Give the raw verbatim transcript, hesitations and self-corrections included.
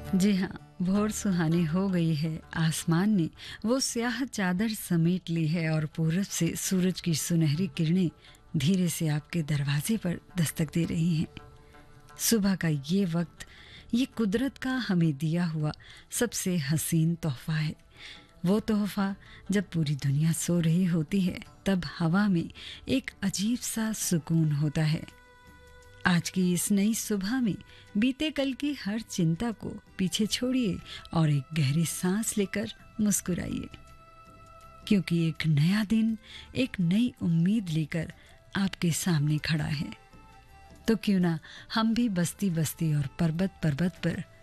जी हाँ, भोर सुहानी हो गई है। आसमान ने वो स्याह चादर समेट ली है और पूरब से सूरज की सुनहरी किरणें धीरे से आपके दरवाजे पर दस्तक दे रही हैं। सुबह का ये वक्त, ये कुदरत का हमें दिया हुआ सबसे हसीन तोहफा है। वो तोहफा जब पूरी दुनिया सो रही होती है, तब हवा में एक अजीब सा सुकून होता है। आज की इस नई सुबह में बीते कल की हर चिंता को पीछे छोड़िए और एक गहरी सांस लेकर मुस्कुराइए, क्योंकि एक नया दिन एक नई उम्मीद लेकर आपके सामने खड़ा है। तो क्यों ना हम भी बस्ती बस्ती और पर्वत पर्वत पर